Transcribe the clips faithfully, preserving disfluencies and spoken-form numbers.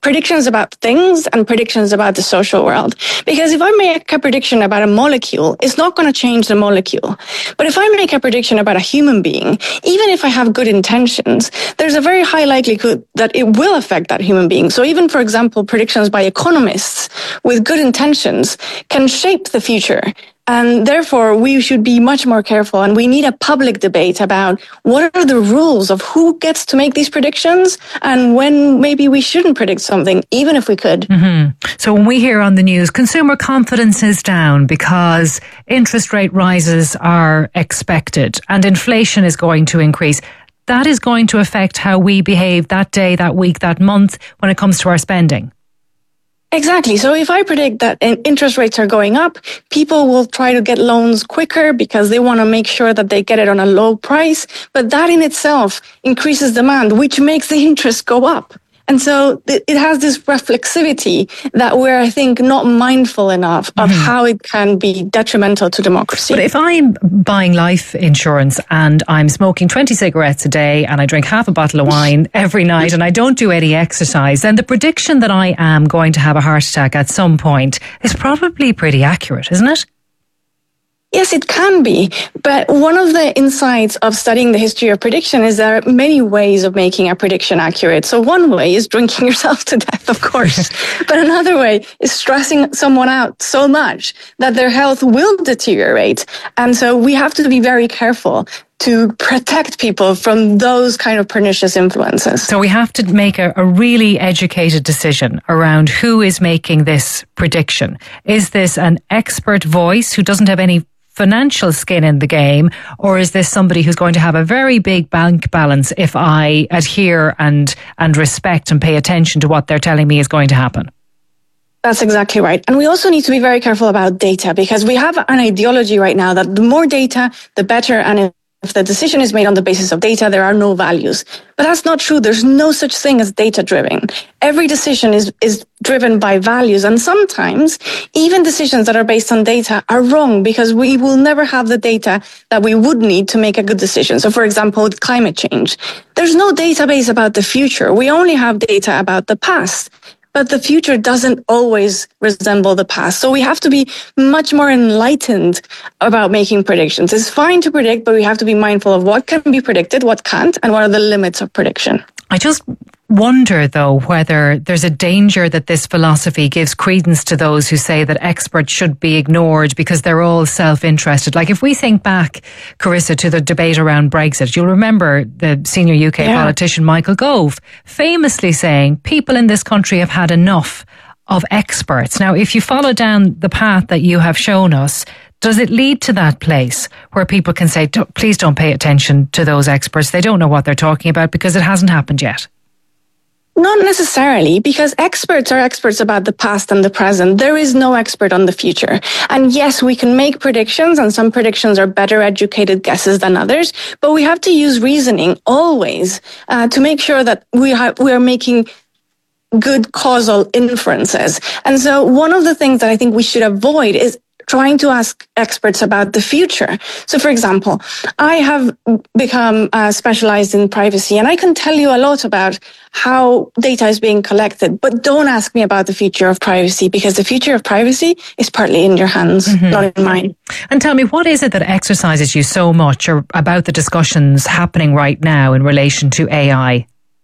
predictions about things and predictions about the social world. Because if I make a prediction about a molecule, it's not going to change the molecule. But if I make a prediction about a human being, even if I have good intentions, there's a very high likelihood that it will affect that human being. So even, for example, predictions by economists with good intentions can shape the future. And therefore, we should be much more careful, and we need a public debate about what are the rules of who gets to make these predictions and when maybe we shouldn't predict something, even if we could. Mm-hmm. So when we hear on the news, consumer confidence is down because interest rate rises are expected and inflation is going to increase, that is going to affect how we behave that day, that week, that month when it comes to our spending. Exactly. So if I predict that interest rates are going up, people will try to get loans quicker because they want to make sure that they get it on a low price. But that in itself increases demand, which makes the interest go up. And so it has this reflexivity that we're, I think, not mindful enough of mm-hmm. how it can be detrimental to democracy. But if I'm buying life insurance and I'm smoking twenty cigarettes a day and I drink half a bottle of wine every night and I don't do any exercise, then the prediction that I am going to have a heart attack at some point is probably pretty accurate, isn't it? Yes, it can be. But one of the insights of studying the history of prediction is there are many ways of making a prediction accurate. So one way is drinking yourself to death, of course. But another way is stressing someone out so much that their health will deteriorate. And so we have to be very careful to protect people from those kind of pernicious influences. So we have to make a, a really educated decision around who is making this prediction. Is this an expert voice who doesn't have any financial skin in the game, or is this somebody who's going to have a very big bank balance if I adhere and and respect and pay attention to what they're telling me is going to happen? That's exactly right. And we also need to be very careful about data, because we have an ideology right now that the more data, the better, and if the decision is made on the basis of data, there are no values. But that's not true. There's no such thing as data-driven. Every decision is, is driven by values. And sometimes even decisions that are based on data are wrong because we will never have the data that we would need to make a good decision. So for example, with climate change, there's no database about the future. We only have data about the past. But the future doesn't always resemble the past. So we have to be much more enlightened about making predictions. It's fine to predict, but we have to be mindful of what can be predicted, what can't, and what are the limits of prediction. I just wonder, though, whether there's a danger that this philosophy gives credence to those who say that experts should be ignored because they're all self-interested. Like if we think back, Carissa, to the debate around Brexit, you'll remember the senior U K yeah. politician Michael Gove famously saying people in this country have had enough of experts. Now, if you follow down the path that you have shown us, does it lead to that place where people can say, please don't pay attention to those experts? They don't know what they're talking about because it hasn't happened yet. Not necessarily, because experts are experts about the past and the present. There is no expert on the future. And yes, we can make predictions, and some predictions are better educated guesses than others, but we have to use reasoning always uh, to make sure that we, ha- we are making good causal inferences. And so one of the things that I think we should avoid is trying to ask experts about the future. So, for example, I have become uh, specialized in privacy, and I can tell you a lot about how data is being collected, but don't ask me about the future of privacy, because the future of privacy is partly in your hands, mm-hmm. not in mine. And tell me, what is it that exercises you so much or about the discussions happening right now in relation to A I?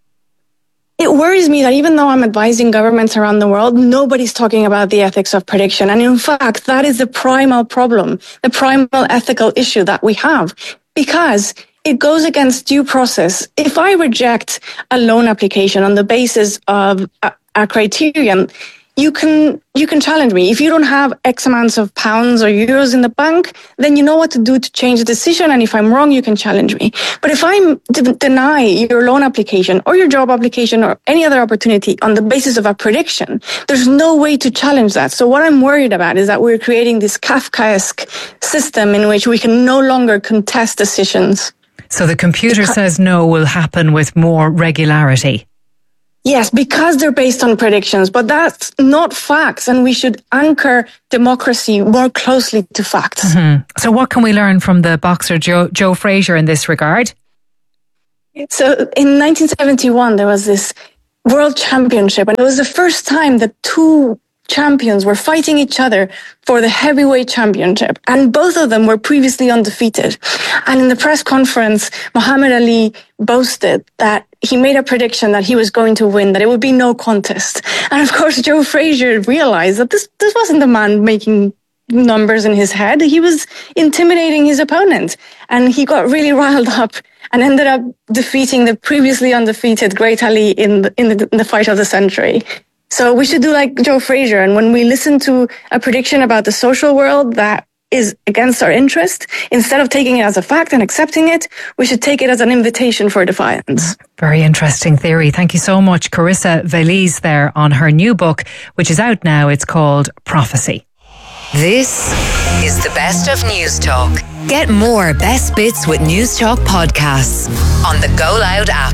It worries me that even though I'm advising governments around the world, nobody's talking about the ethics of prediction. And in fact, that is the primal problem, the primal ethical issue that we have, because it goes against due process. If I reject a loan application on the basis of a, a criterion, you can you can challenge me. If you don't have X amounts of pounds or euros in the bank, then you know what to do to change the decision. And if I'm wrong, you can challenge me. But if I d- deny your loan application or your job application or any other opportunity on the basis of a prediction, there's no way to challenge that. So what I'm worried about is that we're creating this Kafkaesque system in which we can no longer contest decisions. So the computer because- says no will happen with more regularity. Yes, because they're based on predictions, but that's not facts, and we should anchor democracy more closely to facts. Mm-hmm. So what can we learn from the boxer Joe, Joe Frazier in this regard? So in nineteen seventy-one, there was this world championship, and it was the first time that two champions were fighting each other for the heavyweight championship, and both of them were previously undefeated. And in the press conference, Muhammad Ali boasted that he made a prediction that he was going to win, that it would be no contest. And of course, Joe Frazier realized that this, this wasn't the man making numbers in his head. He was intimidating his opponent, and he got really riled up and ended up defeating the previously undefeated Great Ali in the, in the, in the fight of the century. So we should do like Joe Frazier, and when we listen to a prediction about the social world that is against our interest, instead of taking it as a fact and accepting it, we should take it as an invitation for defiance. Very interesting theory. Thank you so much, Carissa Veliz, there on her new book, which is out now. It's called Prophecy. This is the best of News Talk. Get more best bits with News Talk podcasts on the Go Loud app.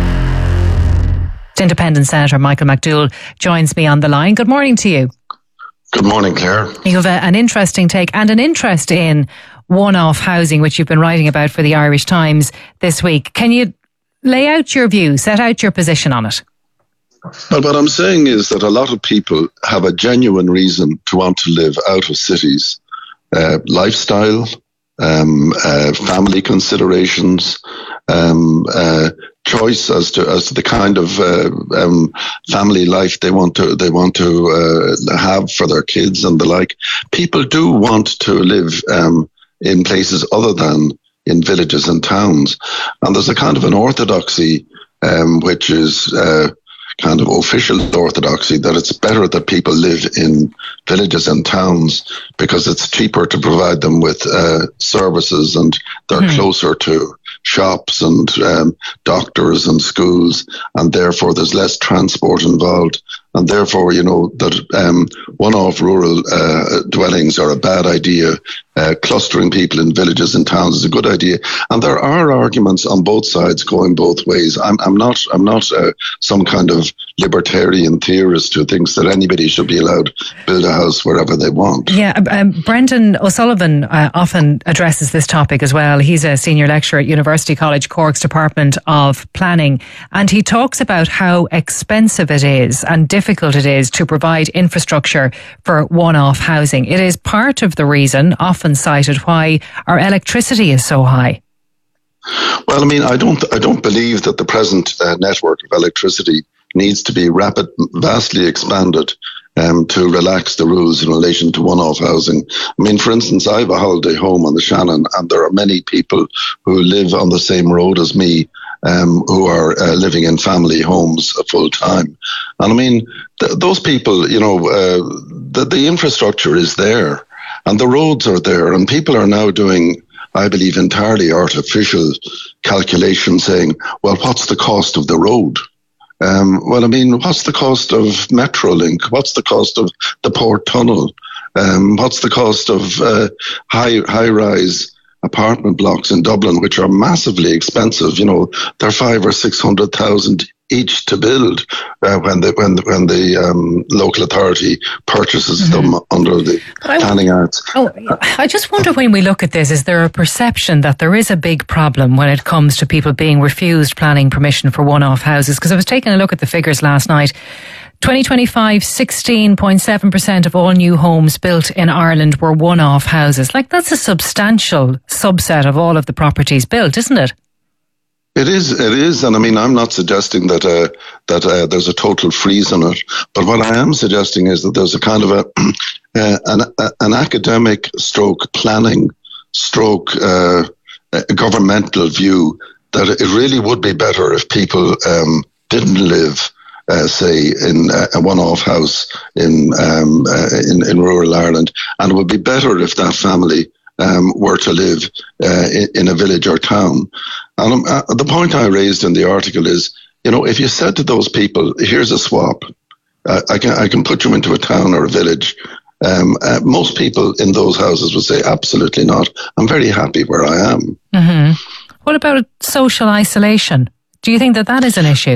Independent Senator Michael McDowell joins me on the line. Good morning to you. Good morning, Claire. You have a, an interesting take and an interest in one-off housing, which you've been writing about for the Irish Times this week. Can you lay out your view, set out your position on it? Well, what I'm saying is that a lot of people have a genuine reason to want to live out of cities. Uh, lifestyle, um, uh, family considerations, um, uh, choice as to as to the kind of uh, um, family life they want to they want to uh, have for their kids and the like. People do want to live um, in places other than in villages and towns, and there's a kind of an orthodoxy um, which is uh, kind of official orthodoxy that it's better that people live in villages and towns because it's cheaper to provide them with uh, services, and they're mm. closer to shops and um, doctors and schools, and therefore there's less transport involved, and therefore, you know, that um, one-off rural uh, dwellings are a bad idea. Uh, clustering people in villages and towns is a good idea, and there are arguments on both sides going both ways. I'm, I'm not, I'm not uh, some kind of libertarian theorist who thinks that anybody should be allowed to build a house wherever they want. Yeah, um, Brendan O'Sullivan uh, often addresses this topic as well. He's a senior lecturer at University College Cork's Department of Planning, and he talks about how expensive it is and difficult it is to provide infrastructure for one-off housing. It is part of the reason, often cited, why our electricity is so high. Well, I mean, I don't, I don't believe that the present uh, network of electricity needs to be rapid, vastly expanded um, to relax the rules in relation to one-off housing. I mean, for instance, I have a holiday home on the Shannon, and there are many people who live on the same road as me um, who are uh, living in family homes full time. And I mean, th- those people, you know, uh, the, the infrastructure is there and the roads are there, and people are now doing, I believe, entirely artificial calculations saying, well, what's the cost of the road? Um, well, I mean, what's the cost of Metrolink? What's the cost of the Port Tunnel? Um, what's the cost of uh, high high-rise apartment blocks in Dublin, which are massively expensive? You know, they're five or six hundred thousand each to build uh, when the when the, when the um, local authority purchases mm-hmm. them under the I, Planning Acts. Oh, I just wonder, when we look at this, is there a perception that there is a big problem when it comes to people being refused planning permission for one-off houses? Because I was taking a look at the figures last night. twenty twenty-five, sixteen point seven percent of all new homes built in Ireland were one-off houses. Like, that's a substantial subset of all of the properties built, isn't it? It is, it is, and I mean, I'm not suggesting that uh, that uh, there's a total freeze on it, but what I am suggesting is that there's a kind of a uh, an, a, an academic stroke planning stroke uh, governmental view that it really would be better if people um, didn't live, uh, say, in a one-off house in, um, uh, in in rural Ireland, and it would be better if that family Um, were to live uh, in, in a village or town. And um, uh, the point I raised in the article is, you know, if you said to those people, here's a swap, uh, I can I can put you into a town or a village, um, uh, most people in those houses would say, absolutely not. I'm very happy where I am. Mm-hmm. What about social isolation? Do you think that that is an issue?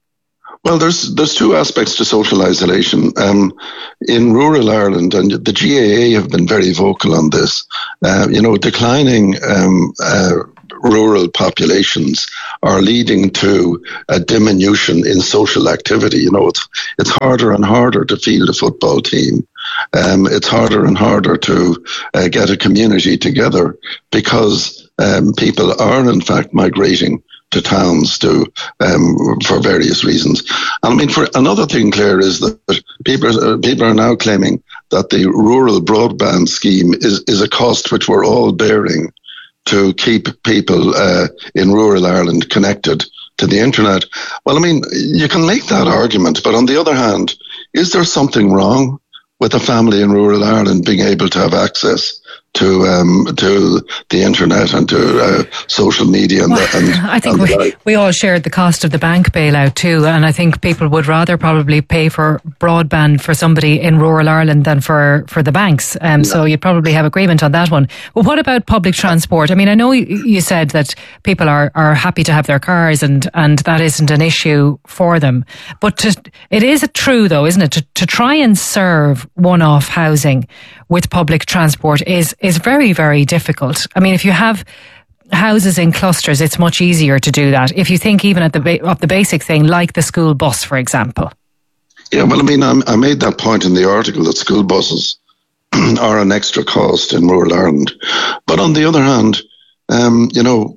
Well, there's there's two aspects to social isolation. Um, in rural Ireland, and the G A A have been very vocal on this, uh, you know, declining um, uh, rural populations are leading to a diminution in social activity. You know, it's it's harder and harder to field a football team. Um, it's harder and harder to uh, get a community together because um, people are in fact migrating to towns to um, for various reasons. And I mean, for another thing, Claire, is that people uh, people are now claiming that the rural broadband scheme is is a cost which we're all bearing to keep people uh, in rural Ireland connected to the internet. Well, I mean, you can make that argument, but on the other hand, is there something wrong with a family in rural Ireland being able to have access to um, to the internet and to uh, social media? And, well, the, and I think and we, the, we all shared the cost of the bank bailout too, and I think people would rather probably pay for broadband for somebody in rural Ireland than for, for the banks. Um, yeah. So you'd probably have agreement on that one. But what about public transport? I mean, I know you said that people are, are happy to have their cars and, and that isn't an issue for them. But to, it is true though, isn't it? To, to try and serve one-off housing with public transport is is very, very difficult. I mean, if you have houses in clusters, it's much easier to do that. If you think even at the ba- of the basic thing, like the school bus, for example. Yeah, well, I mean, I, I made that point in the article that school buses are an extra cost in rural Ireland. But on the other hand, um, you know,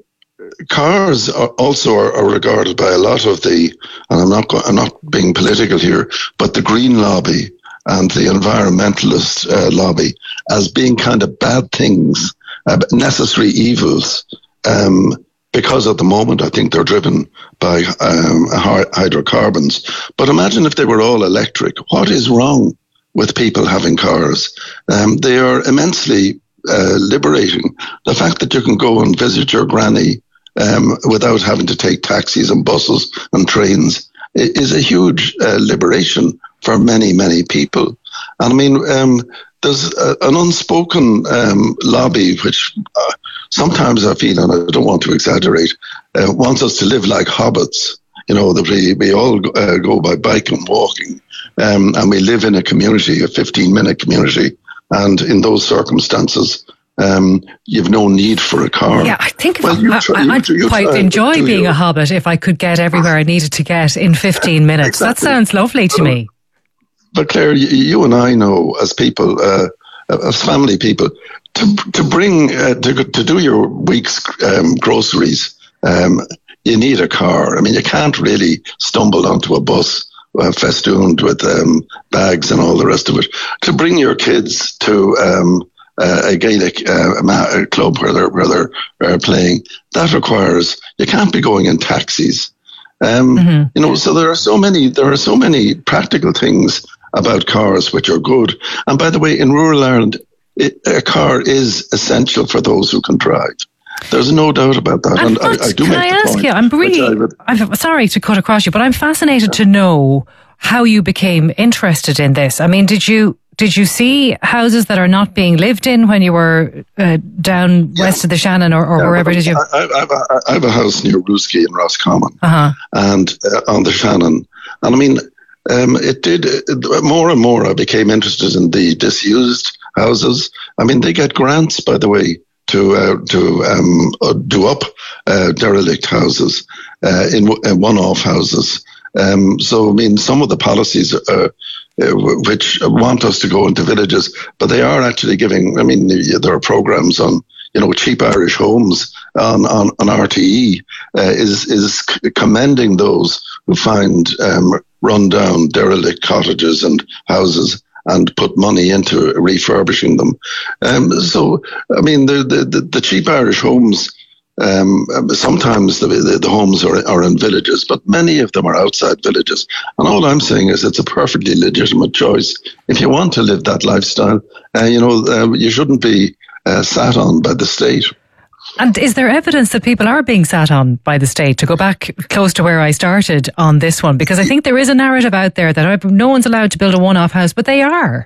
cars are also are, are regarded by a lot of the, and I'm not go- I'm not being political here, but the green lobby and the environmentalist uh, lobby as being kind of bad things, uh, necessary evils, um, because at the moment I think they're driven by um, hydrocarbons. But imagine if they were all electric. What is wrong with people having cars? Um, they are immensely uh, liberating. The fact that you can go and visit your granny um, without having to take taxis and buses and trains is a huge uh, liberation for many, many people. And I mean, um, there's a, an unspoken um, lobby which uh, sometimes I feel, and I don't want to exaggerate, uh, wants us to live like hobbits. You know, that we, we all uh, go by bike and walking, um, and we live in a community, a fifteen-minute community, and in those circumstances, Um, you've no need for a car. Yeah, I think well, I, try, I, I'd you, quite try, enjoy being you. a hobbit if I could get everywhere I needed to get in fifteen minutes. Exactly. That sounds lovely to but, me. But Claire, you, you and I know as people, uh, as family people, to to bring uh, to to do your week's um, groceries, um, you need a car. I mean, you can't really stumble onto a bus uh, festooned with um, bags and all the rest of it. To bring your kids to um, Uh, a Gaelic uh, a club where they're where they're uh, playing, that requires, you can't be going in taxis. Um, mm-hmm. You know, so there are so many there are so many practical things about cars which are good. And by the way, in rural Ireland, it, a car is essential for those who can drive. There's no doubt about that. And, and I, I do can make I the ask point, you? I'm really. would, I'm sorry to cut across you, but I'm fascinated yeah. to know how you became interested in this. I mean, did you? Did you see houses that are not being lived in when you were uh, down yeah. west of the Shannon or, or yeah, wherever did you? I, I, I, I have a house near Ruski in Roscommon uh-huh. and uh, on the Shannon. And I mean, um, it did, it, more and more I became interested in the disused houses. I mean, they get grants, by the way, to uh, to um, uh, do up uh, derelict houses, uh, in, in one-off houses. Um, so, I mean, some of the policies uh, uh, which want us to go into villages, but they are actually giving, I mean, there are programs on, you know, cheap Irish homes on, on, on R T E uh, is, is commending those who find um, run-down, derelict cottages and houses and put money into refurbishing them. Um, so, I mean, the, the, the cheap Irish homes, Um, sometimes the, the, the homes are, are in villages, but many of them are outside villages. And all I'm saying is it's a perfectly legitimate choice. If you want to live that lifestyle, uh, you know, uh, you shouldn't be uh, sat on by the state. And is there evidence that people are being sat on by the state? To go back close to where I started on this one, because I think there is a narrative out there that no one's allowed to build a one-off house, but they are.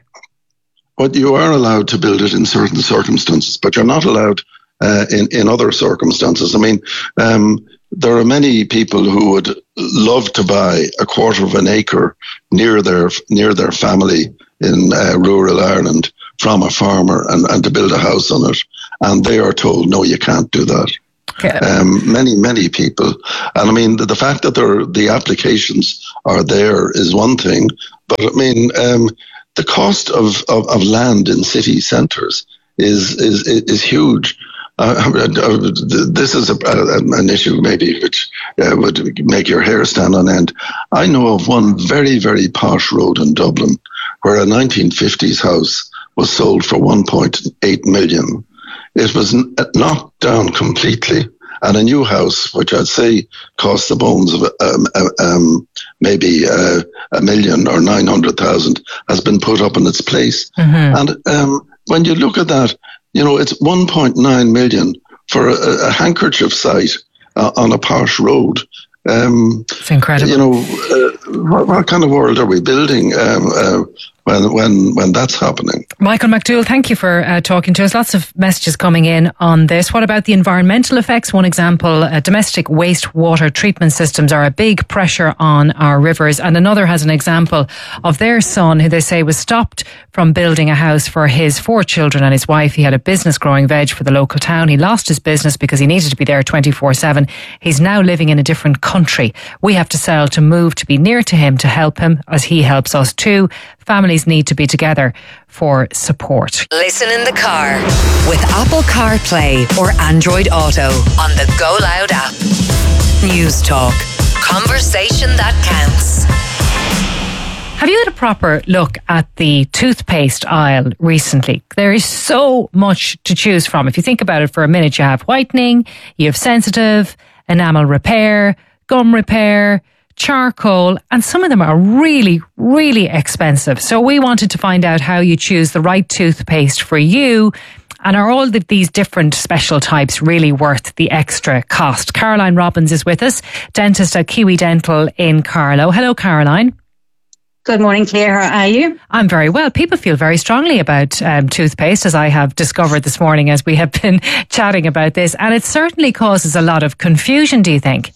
But you are allowed to build it in certain circumstances, but you're not allowed Uh, in, in other circumstances. I mean, um, there are many people who would love to buy a quarter of an acre near their near their family in uh, rural Ireland from a farmer and, and to build a house on it. And they are told, no, you can't do that. Okay. Um, many, many people. And I mean, the, the fact that there, the applications are there is one thing, but I mean, um, the cost of, of, of land in city centres is, is, is huge. Uh, this is a, a, an issue maybe which uh, would make your hair stand on end. I know of one very, very posh road in Dublin where a nineteen fifties house was sold for one point eight million. It was knocked down completely, and a new house, which I'd say cost the bones of um, um, maybe uh, a million or nine hundred thousand, has been put up in its place. Mm-hmm. And um, when you look at that, you know, it's one point nine million for a, a handkerchief site uh, on a posh road. Um, it's incredible. You know, uh, what, what kind of world are we building um, uh, when when when that's happening? Michael McDougall, thank you for uh, talking to us. Lots of messages coming in on this. What about the environmental effects? One example, uh, domestic wastewater treatment systems are a big pressure on our rivers. And another has an example of their son, who they say was stopped from building a house for his four children and his wife. He had a business growing veg for the local town. He lost his business because he needed to be there twenty-four seven. He's now living in a different country. We have to sell to move to be near to him, to help him as he helps us too. Families need to be together for support. Listen in the car with Apple CarPlay or Android Auto on the Go Loud app. News Talk. Conversation that counts. Have you had a proper look at the toothpaste aisle recently? There is so much to choose from. If you think about it for a minute, you have whitening, you have sensitive, enamel repair, gum repair, charcoal, and some of them are really, really expensive. So we wanted to find out how you choose the right toothpaste for you, and are all of these different special types really worth the extra cost? Caroline Robbins is with us, dentist at Kiwi Dental in Carlow. Hello, Caroline. Good morning, Claire. How are you? I'm very well. People feel very strongly about um, toothpaste, as I have discovered this morning as we have been chatting about this, and it certainly causes a lot of confusion, do you think?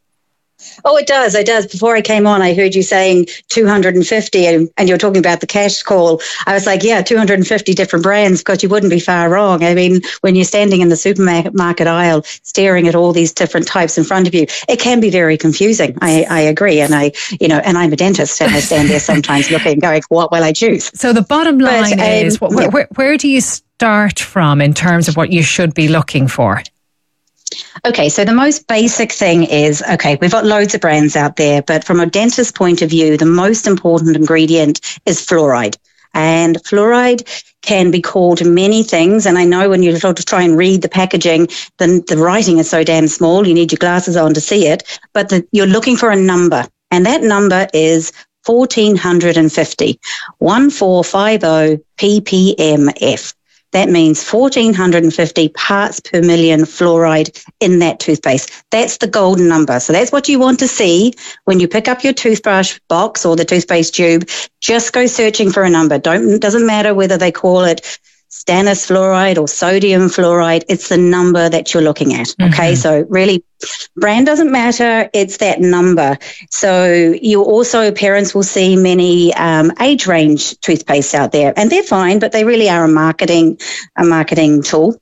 Oh, it does. It does. Before I came on, I heard you saying two hundred fifty and, and you're talking about the cash call. I was like, yeah, two hundred fifty different brands, because you wouldn't be far wrong. I mean, when you're standing in the supermarket aisle, staring at all these different types in front of you, it can be very confusing. I, I agree. And I, you know, and I'm a dentist, and I stand there sometimes looking, going, what will I choose? So the bottom line but, um, is, where, yeah. where, where do you start from in terms of what you should be looking for? Okay, so the most basic thing is, okay, we've got loads of brands out there, but from a dentist's point of view, the most important ingredient is fluoride. And fluoride can be called many things. And I know when you sort of try and read the packaging, the, the writing is so damn small, you need your glasses on to see it, but the, you're looking for a number. And that number is fourteen fifty, one four five zero P P M F. That means fourteen fifty parts per million fluoride in that toothpaste. That's the golden number. So that's what you want to see when you pick up your toothbrush box or the toothpaste tube. Just go searching for a number. Don't, doesn't matter whether they call it stannous fluoride or sodium fluoride. It's the number that you're looking at. Okay. Mm-hmm. So really, brand doesn't matter. It's that number. So you also, parents will see many um, age range toothpastes out there, and they're fine, but they really are a marketing, a marketing tool.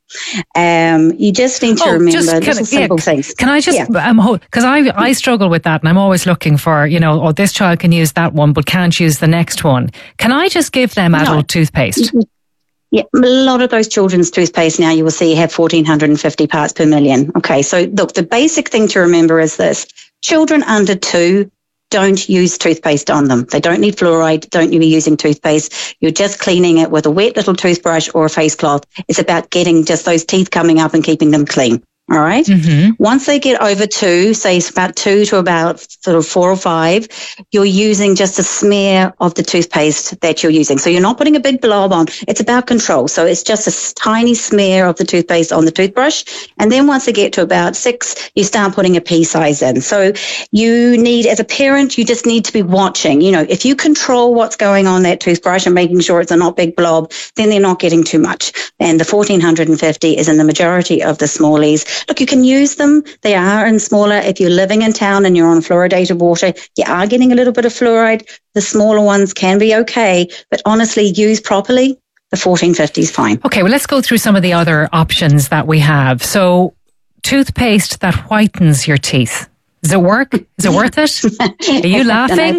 Um, you just need to oh, remember just, little can, simple yeah, things. Can I just, yeah. um, because I, I struggle with that, and I'm always looking for, you know, oh, this child can use that one, but can't use the next one. Can I just give them adult no. toothpaste? Yeah, a lot of those children's toothpaste now you will see have fourteen fifty parts per million. Okay, so look, the basic thing to remember is this. Children under two, don't use toothpaste on them. They don't need fluoride, don't be using toothpaste. You're just cleaning it with a wet little toothbrush or a face cloth. It's about getting just those teeth coming up and keeping them clean. All right. Mm-hmm. Once they get over two, say it's about two to about sort of four or five, you're using just a smear of the toothpaste that you're using. So you're not putting a big blob on. It's about control. So it's just a tiny smear of the toothpaste on the toothbrush. And then once they get to about six, you start putting a pea size in. So you need, as a parent, you just need to be watching. You know, if you control what's going on that toothbrush and making sure it's a not big blob, then they're not getting too much. And the fourteen fifty is in the majority of the smallies. Look, you can use them. They are in smaller. If you're living in town and you're on fluoridated water, you are getting a little bit of fluoride. The smaller ones can be okay, but honestly, used properly, the fourteen fifty is fine. Okay, well, let's go through some of the other options that we have. So toothpaste that whitens your teeth. Does it work? Is it worth it? Are you laughing?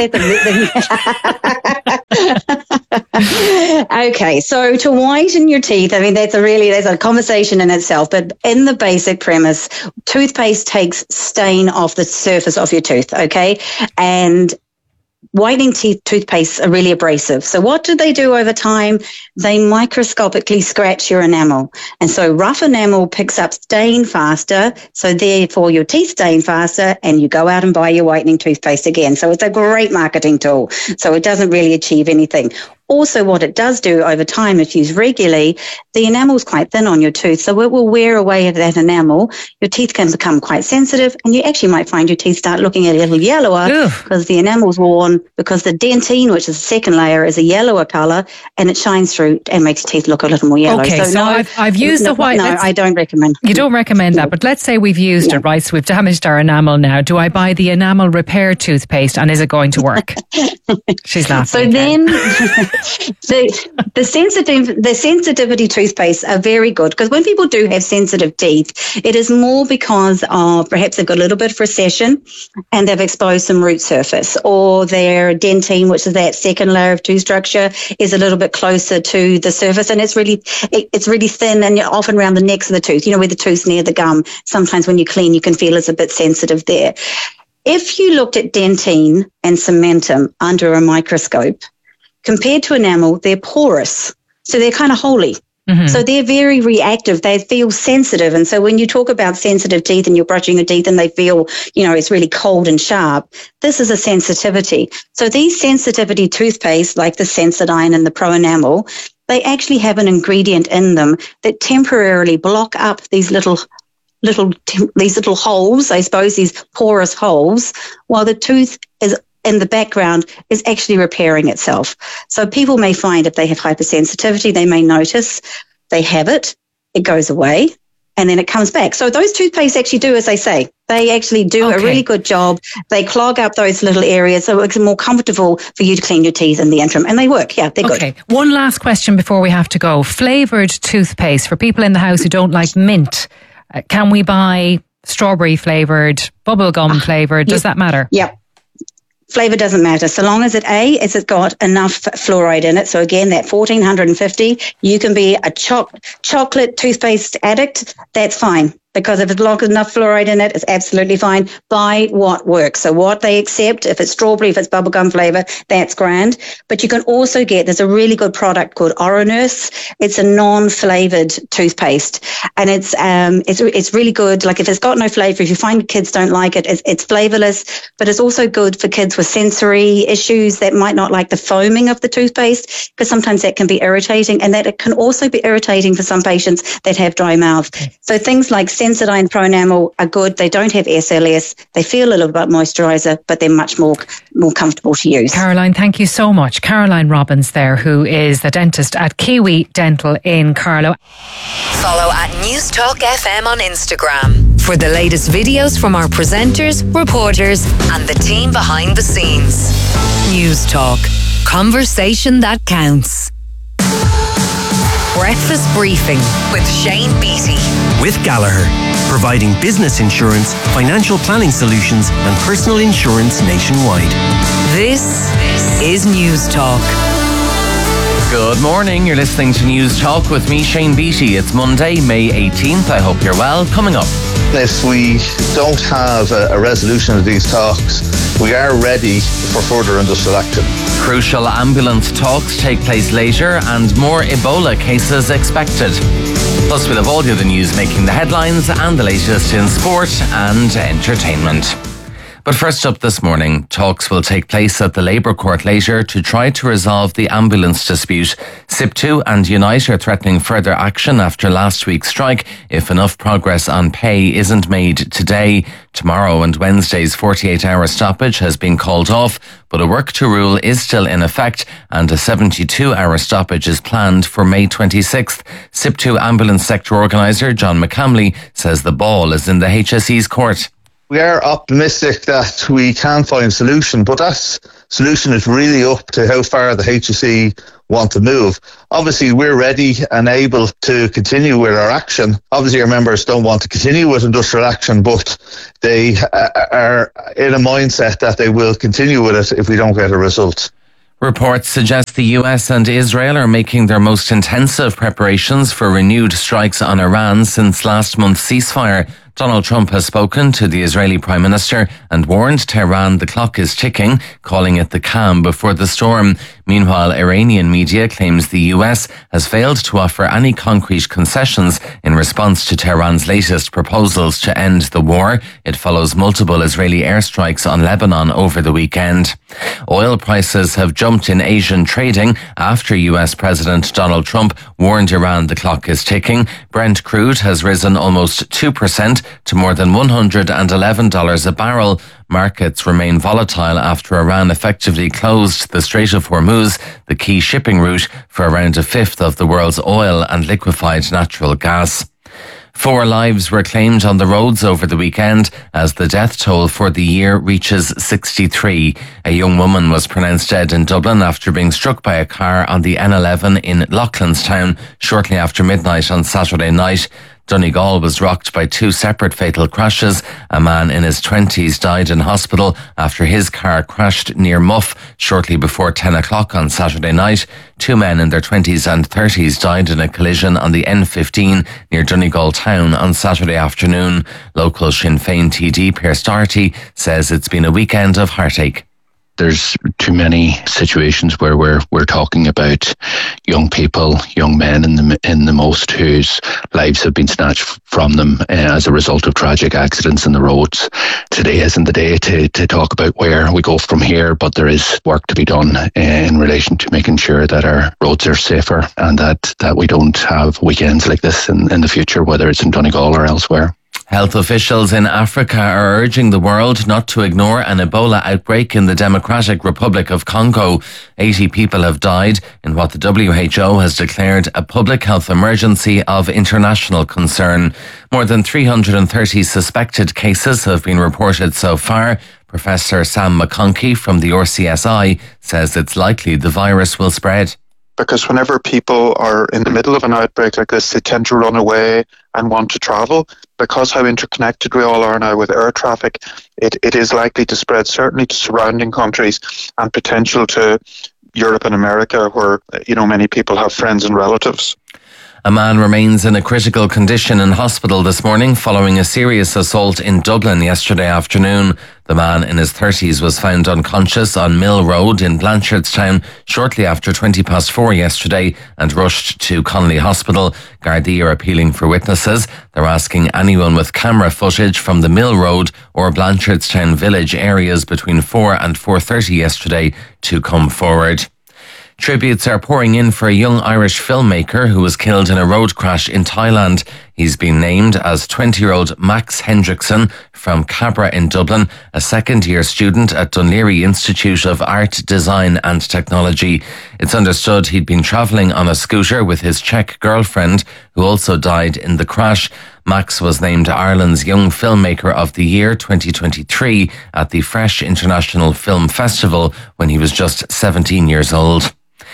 Okay, so to whiten your teeth, I mean, that's a really, there's a conversation in itself, but in the basic premise, toothpaste takes stain off the surface of your tooth, okay? And whitening teeth toothpastes are really abrasive. So what do they do over time? They microscopically scratch your enamel. And so rough enamel picks up stain faster. So therefore your teeth stain faster and you go out and buy your whitening toothpaste again. So it's a great marketing tool. So it doesn't really achieve anything. Also, what it does do over time, if used regularly, the enamel is quite thin on your tooth, so it will wear away at that enamel. Your teeth can become quite sensitive, and you actually might find your teeth start looking a little yellower because the enamel's worn, because the dentine, which is the second layer, is a yellower colour, and it shines through and makes teeth look a little more yellow. Okay, so, so no, I've, I've used no, the white. No, I don't recommend. You don't recommend that, but let's say we've used no. it, right? So we've damaged our enamel now. Do I buy the enamel repair toothpaste, and is it going to work? She's laughing. So then... the the sensitive the sensitivity toothpastes are very good, because when people do have sensitive teeth, it is more because of perhaps they've got a little bit of recession and they've exposed some root surface, or their dentine, which is that second layer of tooth structure, is a little bit closer to the surface, and it's really it, it's really thin, and you're often around the necks of the tooth, you know, where the tooth's near the gum. Sometimes when you clean, you can feel it's a bit sensitive there. If you looked at dentine and cementum under a microscope, compared to enamel, they're porous. So they're kind of holy. Mm-hmm. So they're very reactive. They feel sensitive. And so when you talk about sensitive teeth and you're brushing your teeth and they feel, you know, it's really cold and sharp, this is a sensitivity. So these sensitivity toothpastes, like the Sensodyne and the Pro Enamel, they actually have an ingredient in them that temporarily block up these little little, these little holes, I suppose, these porous holes, while the tooth is in the background is actually repairing itself. So people may find if they have hypersensitivity, they may notice they have it, it goes away, and then it comes back. So those toothpastes actually do, as they say, they actually do okay. a really good job. They clog up those little areas, so it's more comfortable for you to clean your teeth in the interim. And they work, yeah, they're okay. good. Okay, one last question before we have to go. Flavoured toothpaste for people in the house who don't like mint. Uh, can we buy strawberry flavoured, bubblegum flavoured? Does that matter? Yeah. Flavour doesn't matter, so long as it A, is it got enough fluoride in it. So again, that fourteen fifty, you can be a cho- chocolate toothpaste addict, that's fine. Because if it's got enough fluoride in it, it's absolutely fine. Buy what works. So what they accept, if it's strawberry, if it's bubblegum flavour, that's grand. But you can also get, there's a really good product called Oronurse. It's a non-flavoured toothpaste. And it's um it's it's really good. Like if it's got no flavour, if you find kids don't like it, it's, it's flavourless. But it's also good for kids with sensory issues that might not like the foaming of the toothpaste, because sometimes that can be irritating. And that it can also be irritating for some patients that have dry mouth. So things like Sensodyne Pro Enamel are good. They don't have S L S. They feel a little bit moisturiser, but they're much more more comfortable to use. Caroline, thank you so much. Caroline Robbins there, who is the dentist at Kiwi Dental in Carlow. Follow at News Talk F M on Instagram for the latest videos from our presenters, reporters and the team behind the scenes. News Talk. Conversation that counts. Breakfast Briefing with Shane Beattie. With Gallagher, providing business insurance, financial planning solutions and personal insurance nationwide. This is News Talk. Good morning, you're listening to News Talk with me, Shane Beattie. It's Monday, May eighteenth. I hope you're well. Coming up. If we don't have a, a resolution of these talks, we are ready for further industrial action. Crucial ambulance talks take place later and more Ebola cases expected. Plus we'll have all the other news making the headlines and the latest in sport and entertainment. But first up this morning, talks will take place at the Labour Court later to try to resolve the ambulance dispute. S I P two and Unite are threatening further action after last week's strike if enough progress on pay isn't made today. Tomorrow and Wednesday's forty-eight hour stoppage has been called off, but a work to rule is still in effect and a seventy-two hour stoppage is planned for May twenty-sixth. S I P two ambulance sector organiser John McCamley says the ball is in the H S E's court. We are optimistic that we can find a solution, but that solution is really up to how far the H S E want to move. Obviously, we're ready and able to continue with our action. Obviously, our members don't want to continue with industrial action, but they are in a mindset that they will continue with it if we don't get a result. Reports suggest the U S and Israel are making their most intensive preparations for renewed strikes on Iran since last month's ceasefire. Donald Trump has spoken to the Israeli Prime Minister and warned Tehran the clock is ticking, calling it the calm before the storm. Meanwhile, Iranian media claims the U S has failed to offer any concrete concessions in response to Tehran's latest proposals to end the war. It follows multiple Israeli airstrikes on Lebanon over the weekend. Oil prices have jumped in Asian trading after U S President Donald Trump warned Iran the clock is ticking. Brent crude has risen almost two percent to more than one hundred eleven dollars a barrel. Markets remain volatile after Iran effectively closed the Strait of Hormuz, the key shipping route for around a fifth of the world's oil and liquefied natural gas. Four lives were claimed on the roads over the weekend as the death toll for the year reaches sixty-three. A young woman was pronounced dead in Dublin after being struck by a car on the N eleven in Loughlinstown shortly after midnight on Saturday night. Donegal was rocked by two separate fatal crashes. A man in his twenties died in hospital after his car crashed near Muff shortly before ten o'clock on Saturday night. Two men in their twenties and thirties died in a collision on the N fifteen near Donegal town on Saturday afternoon. Local Sinn Féin T D Pearse Doherty says it's been a weekend of heartache. There's too many situations where we're we're talking about young people, young men in the in the most, whose lives have been snatched from them uh, as a result of tragic accidents in the roads. Today isn't the day to, to talk about where we go from here, but there is work to be done uh, in relation to making sure that our roads are safer and that, that we don't have weekends like this in, in the future, whether it's in Donegal or elsewhere. Health officials in Africa are urging the world not to ignore an Ebola outbreak in the Democratic Republic of Congo. eighty people have died in what the W H O has declared a public health emergency of international concern. More than three hundred thirty suspected cases have been reported so far. Professor Sam McConkey from the R C S I says it's likely the virus will spread. Because whenever people are in the middle of an outbreak like this, they tend to run away and want to travel. Because how interconnected we all are now with air traffic, it, it is likely to spread certainly to surrounding countries and potential to Europe and America, where, you know, many people have friends and relatives. A man remains in a critical condition in hospital this morning following a serious assault in Dublin yesterday afternoon. The man in his thirties was found unconscious on Mill Road in Blanchardstown shortly after twenty past four yesterday and rushed to Connolly Hospital. Gardaí are appealing for witnesses. They're asking anyone with camera footage from the Mill Road or Blanchardstown village areas between four and four thirty yesterday to come forward. Tributes are pouring in for a young Irish filmmaker who was killed in a road crash in Thailand. He's been named as twenty-year-old Max Hendrickson from Cabra in Dublin, a second-year student at Dunleary Institute of Art, Design and Technology. It's understood he'd been travelling on a scooter with his Czech girlfriend, who also died in the crash. Max was named Ireland's Young Filmmaker of the Year twenty twenty-three at the Fresh International Film Festival when he was just seventeen years old.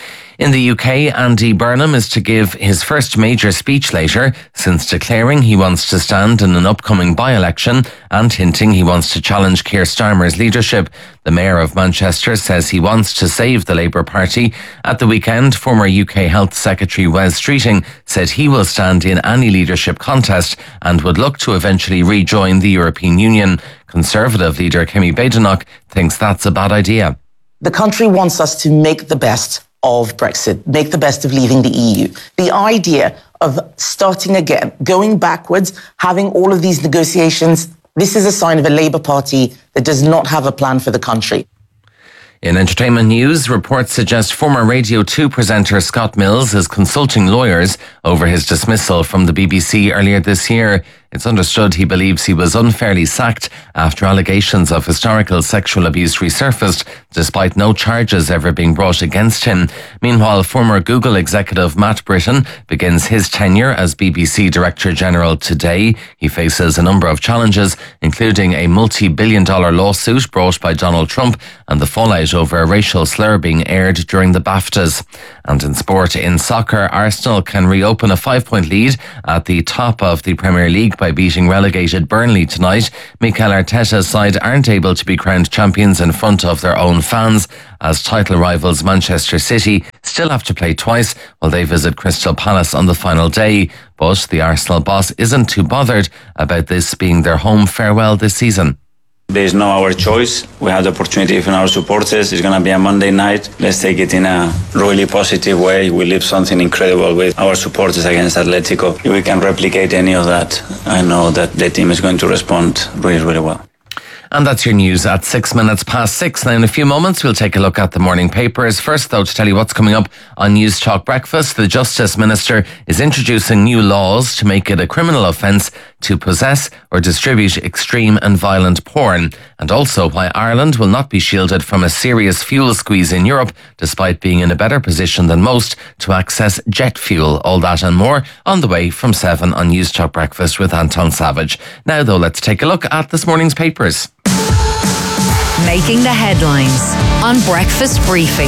In the U K, Andy Burnham is to give his first major speech later since declaring he wants to stand in an upcoming by-election and hinting he wants to challenge Keir Starmer's leadership. The Mayor of Manchester says he wants to save the Labour Party. At the weekend, former U K Health Secretary Wes Streeting said he will stand in any leadership contest and would look to eventually rejoin the European Union. Conservative leader Kemi Badenoch thinks that's a bad idea. The country wants us to make the best of Brexit, make the best of leaving the E U. The idea of starting again, going backwards, having all of these negotiations, this is a sign of a Labour Party that does not have a plan for the country. In entertainment news, reports suggest former Radio two presenter Scott Mills is consulting lawyers over his dismissal from the B B C earlier this year. It's understood he believes he was unfairly sacked after allegations of historical sexual abuse resurfaced, despite no charges ever being brought against him. Meanwhile, former Google executive Matt Britton begins his tenure as B B C Director General today. He faces a number of challenges, including a multi-billion dollar lawsuit brought by Donald Trump and the fallout over a racial slur being aired during the BAFTAs. And in sport, in soccer, Arsenal can reopen a five-point lead at the top of the Premier League by beating relegated Burnley tonight. Mikel Arteta's side aren't able to be crowned champions in front of their own fans, as title rivals Manchester City still have to play twice while they visit Crystal Palace on the final day. But the Arsenal boss isn't too bothered about this being their home farewell this season. There's no our choice. We have the opportunity from our supporters. It's going to be a Monday night. Let's take it in a really positive way. We live something incredible with our supporters against Atletico. If we can replicate any of that, I know that the team is going to respond really, really well. And that's your news at six minutes past six. Now, in a few moments, we'll take a look at the morning papers. First, though, to tell you what's coming up on News Talk Breakfast, the Justice Minister is introducing new laws to make it a criminal offence to possess or distribute extreme and violent porn. And also why Ireland will not be shielded from a serious fuel squeeze in Europe, despite being in a better position than most to access jet fuel. All that and more on the way from seven on News Talk Breakfast with Anton Savage. Now, though, let's take a look at this morning's papers. Making the headlines on Breakfast Briefing.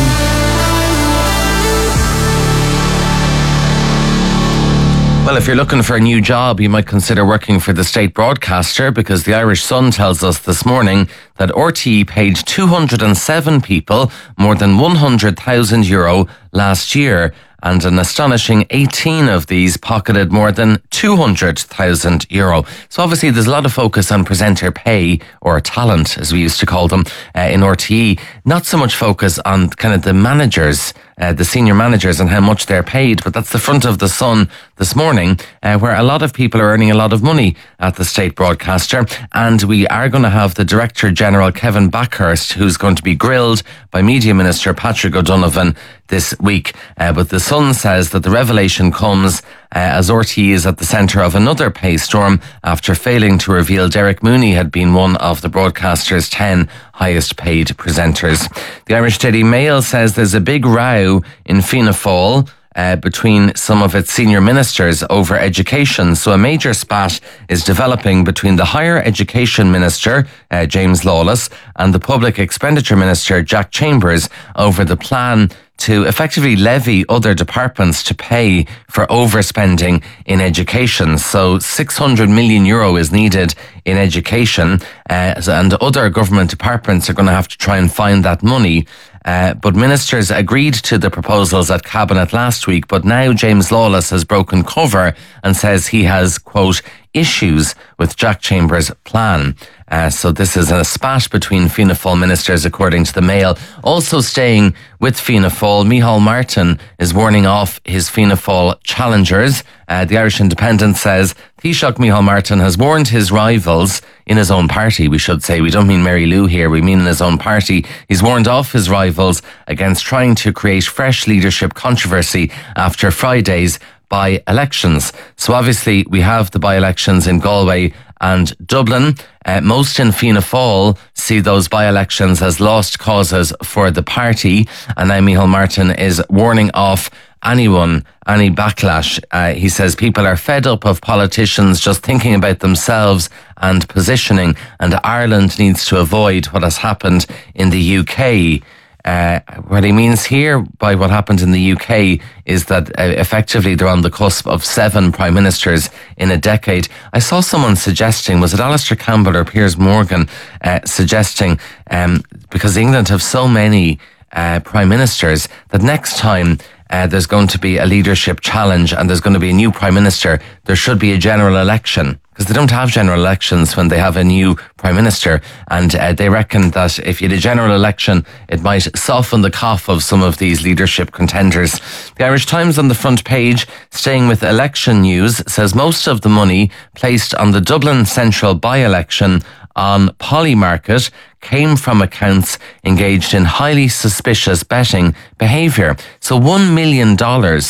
Well, if you're looking for a new job, you might consider working for the state broadcaster, because the Irish Sun tells us this morning that R T E paid two hundred seven people more than one hundred thousand euro last year, and an astonishing eighteen of these pocketed more than two hundred thousand euro. So obviously there's a lot of focus on presenter pay, or talent as we used to call them, uh, in R T E. Not so much focus on kind of the managers, uh, the senior managers and how much they're paid, but that's the front of the Sun this morning, uh, where a lot of people are earning a lot of money at the state broadcaster. And we are going to have the Director General, Kevin Backhurst, who's going to be grilled by Media Minister Patrick O'Donovan this week. Uh, but the Sun says that the revelation comes uh, as R T E is at the centre of another pay storm after failing to reveal Derek Mooney had been one of the broadcaster's ten highest paid presenters. The Irish Daily Mail says there's a big row in Fianna Fáil Uh, between some of its senior ministers over education. So a major spat is developing between the Higher Education Minister, uh, James Lawless, and the Public Expenditure Minister, Jack Chambers, over the plan to effectively levy other departments to pay for overspending in education. So six hundred million euro is needed in education, uh, and other government departments are going to have to try and find that money. Uh, but ministers agreed to the proposals at Cabinet last week, but now James Lawless has broken cover and says he has, quote, issues with Jack Chambers' plan. Uh, so this is a spat between Fianna Fáil ministers, according to the Mail. Also staying with Fianna Fáil, Micheál Martin is warning off his Fianna Fáil challengers. Uh, the Irish Independent says Taoiseach Micheál Martin has warned his rivals in his own party, we should say. We don't mean Mary Lou here, we mean in his own party. He's warned off his rivals against trying to create fresh leadership controversy after Friday's by-elections. So obviously we have the by-elections in Galway and Dublin. Uh, most in Fianna Fáil see those by-elections as lost causes for the party, and now Micheál Martin is warning off anyone, any backlash. Uh, he says people are fed up of politicians just thinking about themselves and positioning, and Ireland needs to avoid what has happened in the U K. Uh, what he means here by what happened in the U K is that uh, effectively they're on the cusp of seven prime ministers in a decade. I saw someone suggesting, was it Alistair Campbell or Piers Morgan, uh, suggesting, um, because England have so many uh, prime ministers, that next time uh, there's going to be a leadership challenge and there's going to be a new prime minister, there should be a general election. Because they don't have general elections when they have a new prime minister, and uh, they reckon that if you had a general election, it might soften the cough of some of these leadership contenders. The Irish Times on the front page, staying with election news, says most of the money placed on the Dublin Central by-election on Polymarket came from accounts engaged in highly suspicious betting behaviour. So one million dollars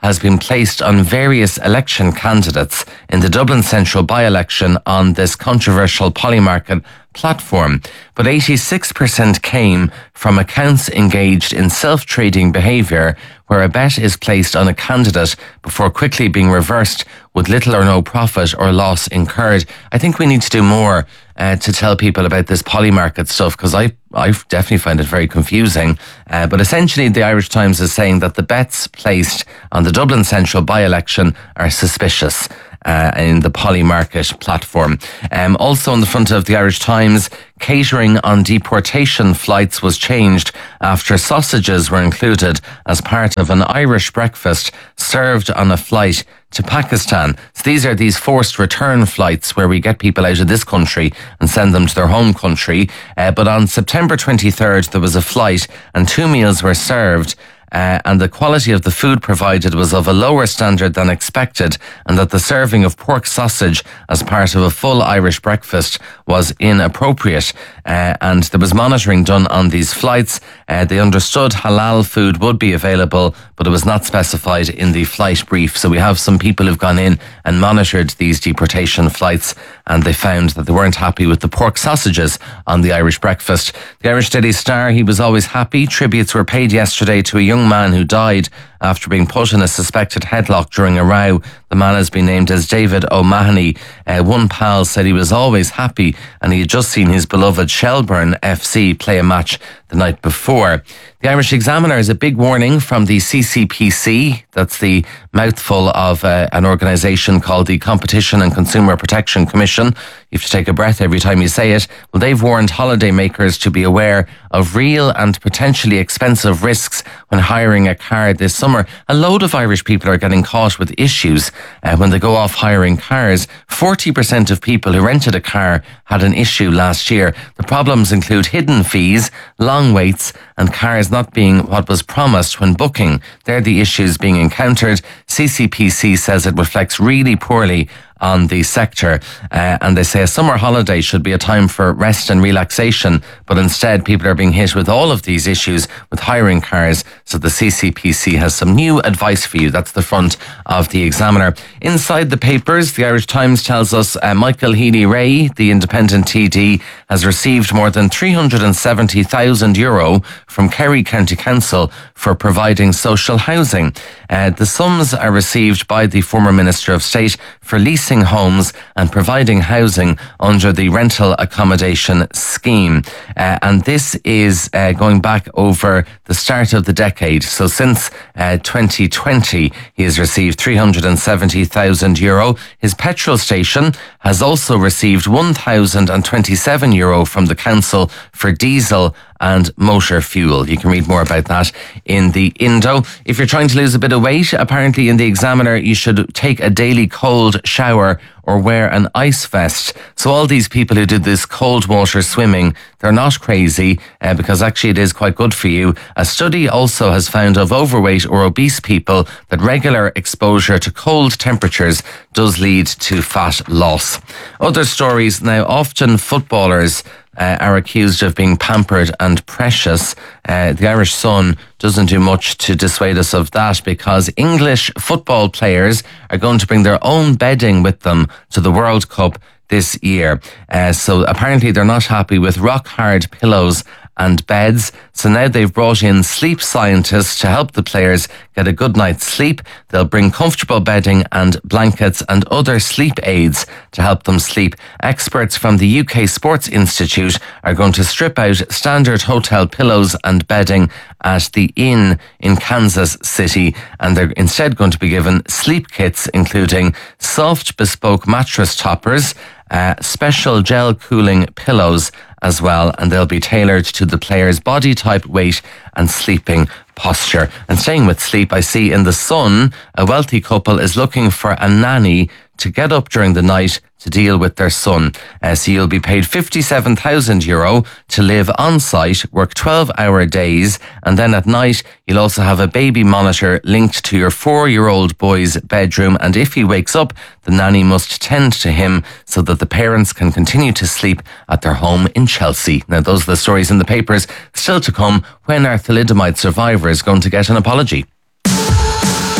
has been placed on various election candidates in the Dublin Central by-election on this controversial Polymarket platform, but eighty-six percent came from accounts engaged in self-trading behaviour where a bet is placed on a candidate before quickly being reversed with little or no profit or loss incurred. I think we need to do more uh, to tell people about this Polymarket stuff, because I I definitely find it very confusing. Uh, but essentially the Irish Times is saying that the bets placed on the Dublin Central by-election are suspicious. Uh, in the Polymarket platform. Um, also on the front of the Irish Times, catering on deportation flights was changed after sausages were included as part of an Irish breakfast served on a flight to Pakistan. So these are these forced return flights where we get people out of this country and send them to their home country. Uh, but on September twenty-third, there was a flight and two meals were served. Uh, and the quality of the food provided was of a lower standard than expected, and that the serving of pork sausage as part of a full Irish breakfast was inappropriate. Uh, and there was monitoring done on these flights. Uh, they understood halal food would be available, but it was not specified in the flight brief. So we have some people who've gone in and monitored these deportation flights, and they found that they weren't happy with the pork sausages on the Irish breakfast. The Irish Daily Star, he was always happy. Tributes were paid yesterday to a young man who died after being put in a suspected headlock during a row. The man has been named as David O'Mahony. Uh, one pal said he was always happy and he had just seen his beloved Shelbourne F C play a match the night before. The Irish Examiner is a big warning from the C C P C. That's the mouthful of uh, an organisation called the Competition and Consumer Protection Commission. You have to take a breath every time you say it. Well, they've warned holidaymakers to be aware of real and potentially expensive risks when hiring a car this summer. A load of Irish people are getting caught with issues uh, when they go off hiring cars. forty percent of people who rented a car had an issue last year. The problems include hidden fees, long waits, and cars not being what was promised when booking. They're the issues being encountered. C C P C says it reflects really poorly on the sector, uh, and they say a summer holiday should be a time for rest and relaxation, but instead people are being hit with all of these issues with hiring cars. So the C C P C has some new advice for you. That's the front of the Examiner. Inside the papers, the Irish Times tells us uh, Michael Healy-Rae, the independent T D, has received more than three hundred seventy thousand euro from Kerry County Council for providing social housing. Uh, the sums are received by the former Minister of State for leasing homes and providing housing under the rental accommodation scheme. Uh, and this is uh, going back over the start of the decade. So since uh, twenty twenty, he has received three hundred seventy thousand euro. His petrol station has also received one thousand twenty-seven euro from the council for diesel and motor fuel. You can read more about that in the Indo. If you're trying to lose a bit of weight, apparently in the Examiner, you should take a daily cold shower or wear an ice vest. So all these people who did this cold water swimming, they're not crazy uh, because actually it is quite good for you. A study also has found of overweight or obese people that regular exposure to cold temperatures does lead to fat loss. Other stories now, often footballers Uh, are accused of being pampered and precious. Uh, the Irish Sun doesn't do much to dissuade us of that, because English football players are going to bring their own bedding with them to the World Cup this year. Uh, so apparently they're not happy with rock hard pillows and beds. So now they've brought in sleep scientists to help the players get a good night's sleep. They'll bring comfortable bedding and blankets and other sleep aids to help them sleep. Experts from the U K Sports Institute are going to strip out standard hotel pillows and bedding at the Inn in Kansas City, and they're instead going to be given sleep kits including soft bespoke mattress toppers, uh, special gel cooling pillows as well, and they'll be tailored to the player's body type, weight and sleeping posture. And staying with sleep, I see in The Sun, a wealthy couple is looking for a nanny to get up during the night to deal with their son. Uh, so you'll be paid fifty-seven thousand euro to live on site, work twelve hour days, and then at night you'll also have a baby monitor linked to your four-year-old boy's bedroom, and if he wakes up, the nanny must tend to him so that the parents can continue to sleep at their home in Chelsea. Now, those are the stories in the papers. Still to come, when are thalidomide survivors going to get an apology?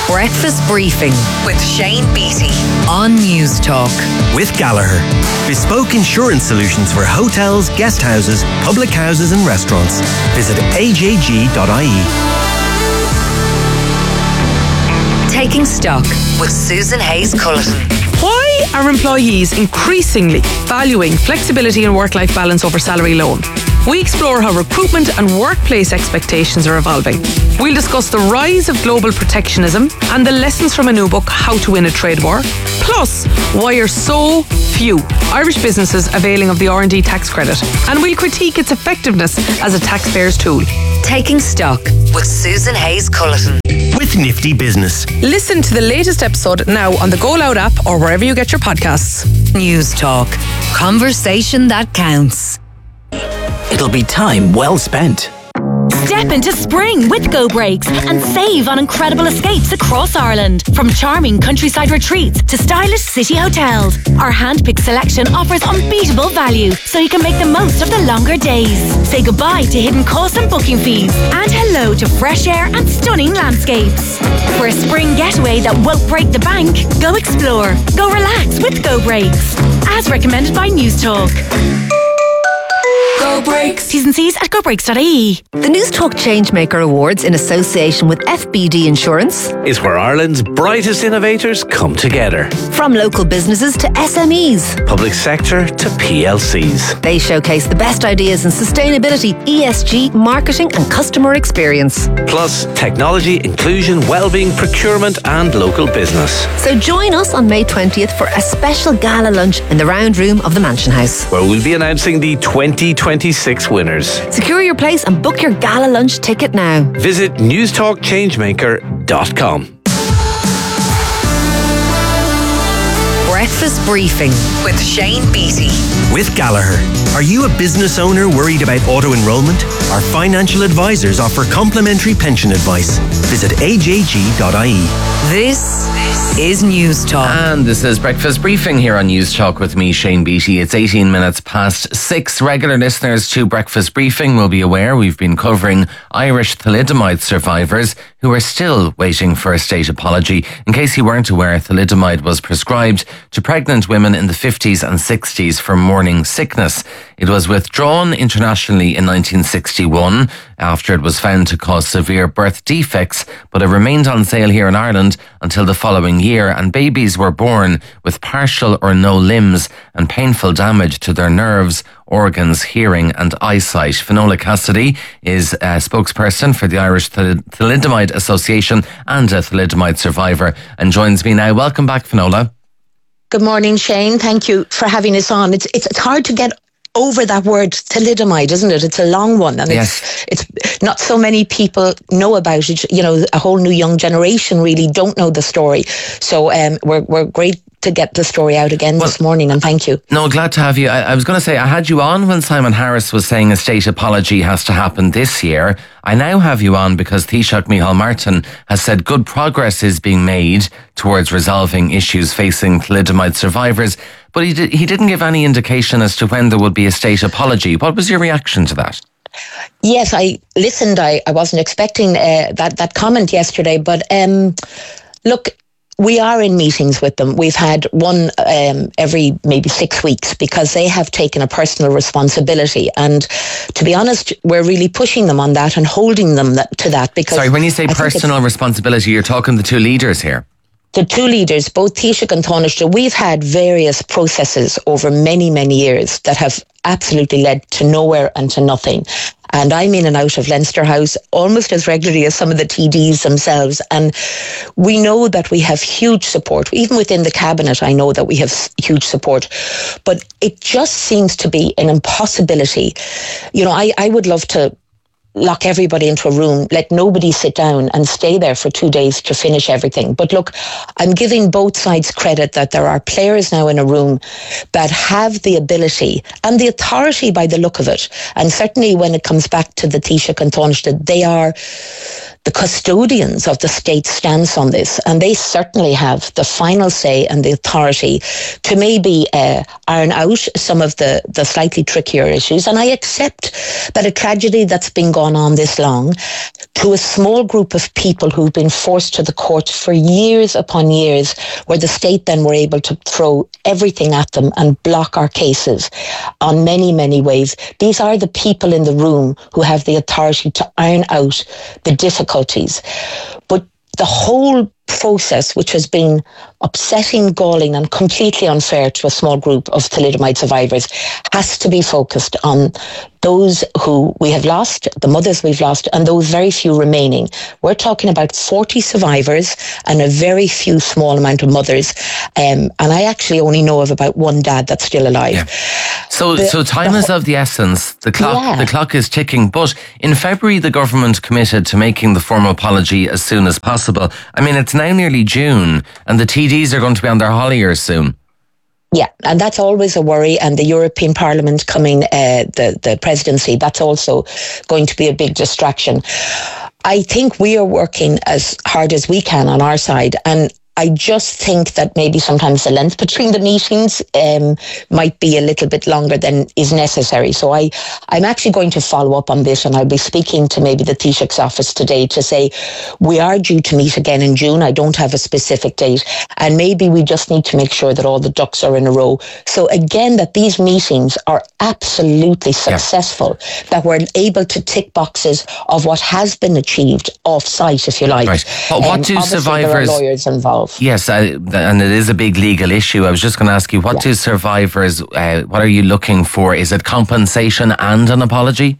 Breakfast Briefing with Shane Beattie on News Talk. With Gallagher, bespoke insurance solutions for hotels, guest houses, public houses and restaurants. Visit a j g dot i e. Taking Stock with Susan Hayes-Culleton. Why are employees increasingly valuing flexibility and work-life balance over salary alone? We explore how recruitment and workplace expectations are evolving. We'll discuss the rise of global protectionism and the lessons from a new book, How to Win a Trade War. Plus, why are so few Irish businesses availing of the R and D tax credit? And we'll critique its effectiveness as a taxpayer's tool. Taking Stock with Susan Hayes-Culleton. With Nifty Business. Listen to the latest episode now on the Go Loud app or wherever you get your podcasts. News Talk. Conversation that counts. It'll be time well spent. Step into spring with Go Breaks and save on incredible escapes across Ireland. From charming countryside retreats to stylish city hotels, our hand-picked selection offers unbeatable value, so you can make the most of the longer days. Say goodbye to hidden costs and booking fees, and hello to fresh air and stunning landscapes. For a spring getaway that won't break the bank, go explore, go relax with Go Breaks. As recommended by News Talk. Go Breaks. T's and C's at go breaks dot I E. The News Talk Changemaker Awards, in association with F B D Insurance, is where Ireland's brightest innovators come together. From local businesses to S M Es, public sector to P L Cs. They showcase the best ideas in sustainability, E S G, marketing and customer experience. Plus technology, inclusion, wellbeing, procurement and local business. So join us on May twentieth for a special gala lunch in the round room of the Mansion House, where we'll be announcing the twenty twenty-six winners. Secure your place and book your gala lunch ticket now. Visit news talk changemaker dot com. Breakfast Briefing with Shane Beattie. With Gallagher. Are you a business owner worried about auto-enrollment? Our financial advisors offer complimentary pension advice. Visit a j g dot I E. This is News Talk. And this is Breakfast Briefing here on News Talk with me, Shane Beattie. It's eighteen minutes past six. Regular listeners to Breakfast Briefing will be aware we've been covering Irish thalidomide survivors who are still waiting for a state apology. In case you weren't aware, thalidomide was prescribed to pregnant women in the fifties and sixties for morning sickness. It was withdrawn internationally in nineteen sixty-one after it was found to cause severe birth defects, but it remained on sale here in Ireland until the following year, and babies were born with partial or no limbs and painful damage to their nerves, organs, hearing and eyesight. Finola Cassidy is a spokesperson for the Irish Thal- Thalidomide Association and a thalidomide survivor and joins me now. Welcome back, Finola. Good morning, Shane. Thank you for having us on. It's it's, it's hard to get over that word thalidomide, isn't it? It's a long one, and yes. it's it's not so many people know about it. You know, a whole new young generation really don't know the story. So um, we're we're great to get the story out again well, this morning, and thank you. No, glad to have you. I, I was going to say, I had you on when Simon Harris was saying a state apology has to happen this year. I now have you on because Taoiseach Micheál Martin has said good progress is being made towards resolving issues facing thalidomide survivors, but he, did, he didn't give any indication as to when there would be a state apology. What was your reaction to that? Yes, I listened. I, I wasn't expecting uh, that, that comment yesterday, but um, look, we are in meetings with them. We've had one um, every maybe six weeks because they have taken a personal responsibility. And to be honest, we're really pushing them on that and holding them that, to that. Because Sorry, when you say I personal responsibility, you're talking the two leaders here. The two leaders, both Taoiseach and Taoiseach, we've had various processes over many, many years that have absolutely led to nowhere and to nothing. And I'm in and out of Leinster House almost as regularly as some of the T Ds themselves. And we know that we have huge support. Even within the cabinet, I know that we have huge support. But it just seems to be an impossibility. You know, I, I would love to lock everybody into a room, let nobody sit down and stay there for two days to finish everything. But look, I'm giving both sides credit that there are players now in a room that have the ability and the authority by the look of it. And certainly when it comes back to the Taoiseach and Taoiseach, they are the custodians of the state stance on this, and they certainly have the final say and the authority to maybe uh, iron out some of the, the slightly trickier issues. And I accept that a tragedy that's been going on this long, to a small group of people who've been forced to the courts for years upon years, where the state then were able to throw everything at them and block our cases on many, many ways. These are the people in the room who have the authority to iron out the difficulties. But the whole process, which has been upsetting, galling and completely unfair to a small group of thalidomide survivors, has to be focused on those who we have lost, the mothers we've lost, and those very few remaining. We're talking about forty survivors and a very few small amount of mothers. Um, and I actually only know of about one dad that's still alive. Yeah. So, the, so time the, is of the essence. The clock, yeah. the clock is ticking. But in February, the government committed to making the formal apology as soon as possible. I mean, it's now nearly June, and the T Ds are going to be on their holidays soon. Yeah, and that's always a worry. And the European Parliament coming, uh, the, the presidency, that's also going to be a big distraction. I think we are working as hard as we can on our side. And I just think that maybe sometimes the length between the meetings um, might be a little bit longer than is necessary. So I, I'm actually going to follow up on this, and I'll be speaking to maybe the Taoiseach's office today to say we are due to meet again in June. I don't have a specific date, and maybe we just need to make sure that all the ducks are in a row. So again, that these meetings are absolutely successful, yeah. that we're able to tick boxes of what has been achieved off-site, if you like. Right. But what um, do survivors... There are lawyers involved. Yes, I, and it is a big legal issue. I was just going to ask you, what yeah. do survivors, uh, what are you looking for? Is it compensation and an apology?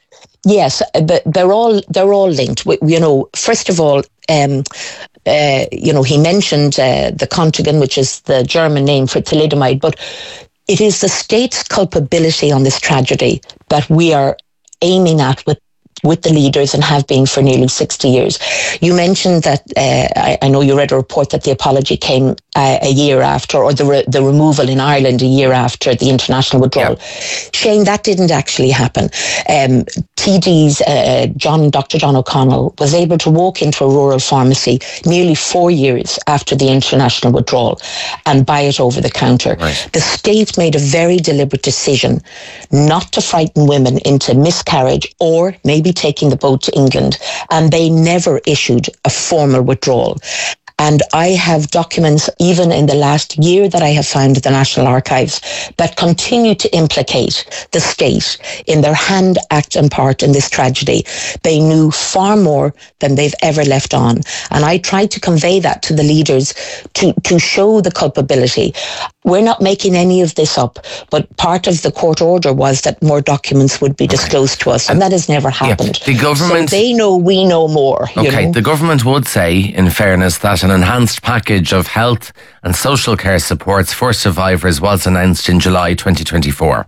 Yes, but they're all they're all linked. We, you know, first of all, um, uh, you know, he mentioned uh, the Contigan, which is the German name for thalidomide, but it is the state's culpability on this tragedy that we are aiming at with with the leaders and have been for nearly sixty years. You mentioned that, uh, I, I know you read a report that the apology came uh, a year after, or the re- the removal in Ireland a year after the international withdrawal. Yeah. Shane, that didn't actually happen. Um, T D's, uh, John, Doctor John O'Connell was able to walk into a rural pharmacy nearly four years after the international withdrawal and buy it over the counter. Right. The state made a very deliberate decision not to frighten women into miscarriage or maybe taking the boat to England, and they never issued a formal withdrawal. And I have documents, even in the last year, that I have found at the National Archives that continue to implicate the state in their hand, act and part in this tragedy. They knew far more than they've ever left on. And I tried to convey that to the leaders to, to show the culpability. We're not making any of this up, but part of the court order was that more documents would be disclosed to us, and that has never happened. Yeah, the government, so they know we know more. Okay, you know? The government would say, in fairness, that an enhanced package of health and social care supports for survivors was announced in July twenty twenty-four.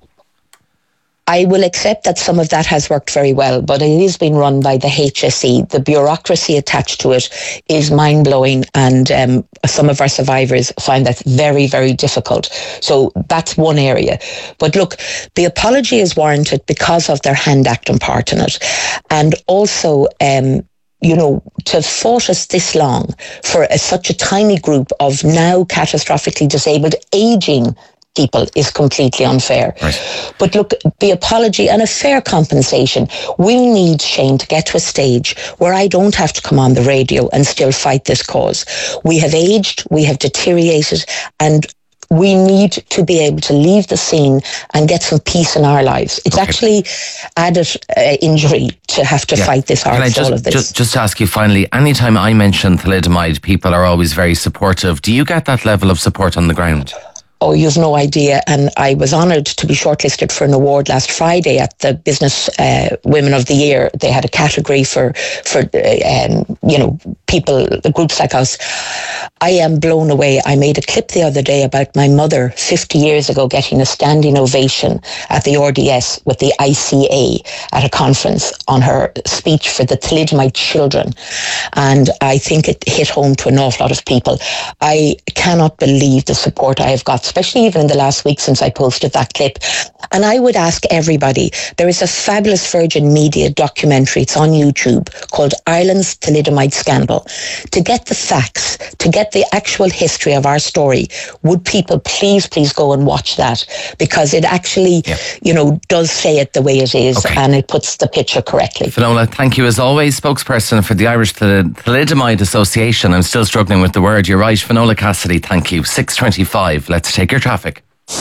I will accept that some of that has worked very well, but it is being run by the H S E. The bureaucracy attached to it is mind-blowing, and um, some of our survivors find that very, very difficult. So that's one area. But look, the apology is warranted because of their hand, act and part in it. And also, um, you know, to have fought us this long for a, such a tiny group of now catastrophically disabled, ageing people is completely unfair. Right. But look, the apology and a fair compensation, we need, Shane, to get to a stage where I don't have to come on the radio and still fight this cause. We have aged, we have deteriorated, and we need to be able to leave the scene and get some peace in our lives. It's okay. actually added uh, injury to have to yeah. fight this hard. Can I just, all of this. Just, just ask you finally, anytime I mention thalidomide, people are always very supportive. Do you get that level of support on the ground? Oh, you've no idea. And I was honoured to be shortlisted for an award last Friday at the Business uh, Women of the Year. They had a category for, for uh, um, you know, people, the groups like us, I am blown away. I made a clip the other day about my mother fifty years ago getting a standing ovation at the R D S with the I C A at a conference on her speech for the thalidomide children. And I think it hit home to an awful lot of people. I cannot believe the support I have got, especially even in the last week since I posted that clip. And I would ask everybody, there is a fabulous Virgin Media documentary, it's on YouTube, called Ireland's Thalidomide Scandal. To get the facts, to get the actual history of our story, would people please, please go and watch that? Because it actually, yeah. you know, does say it the way it is, okay. and it puts the picture correctly. Finola, thank you as always, spokesperson for the Irish Thalidomide Association. I'm still struggling with the word. You're right, Finola Cassidy, thank you. six twenty-five, let's take your traffic.